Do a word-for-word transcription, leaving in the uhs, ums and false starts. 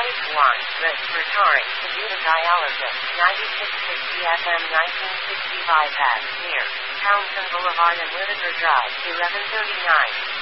Type one, respiratory, dialysis, ninety-six sixty F M nineteen sixty bypass, near Townsend Boulevard and Whitaker Drive, eleven thirty-nine.